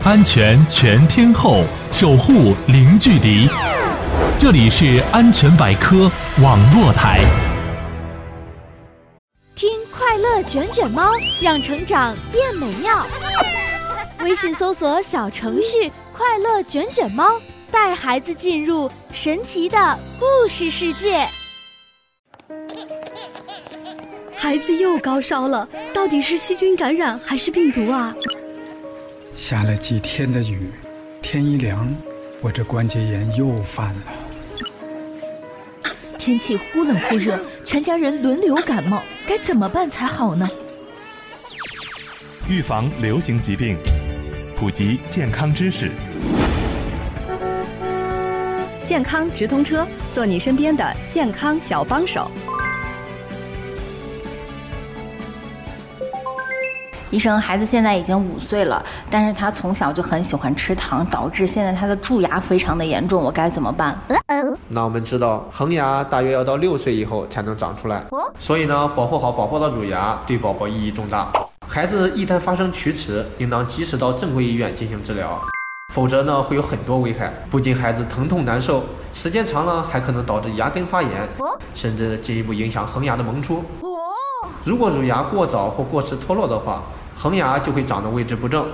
安全全天候，守护零距离。这里是安全百科网络台。 听快乐卷卷猫，让成长变美妙。微信搜索小程序快乐卷卷猫，带孩子进入神奇的故事世界。 孩子又高烧了，到底是细菌感染还是病毒啊？ 下了几天的雨，天一凉，我这关节炎又犯了。 天气忽冷忽热，全家人轮流感冒，该怎么办才好呢？ 预防流行疾病，普及健康知识。 健康直通车，做你身边的健康小帮手。 医生，孩子现在已经5岁了，但是他从小就很喜欢吃糖，导致现在他的蛀牙非常的严重，我该怎么办？ 那我们知道，恒牙大约要到6岁以后才能长出来，所以呢，保护好宝宝的乳牙对宝宝意义重大。孩子一旦发生龋齿，应当及时到正规医院进行治疗，否则呢会有很多危害，不仅孩子疼痛难受，时间长了还可能导致牙根发炎，甚至进一步影响恒牙的萌出。如果乳牙过早或过迟脱落的话，恒牙就会长得位置不正，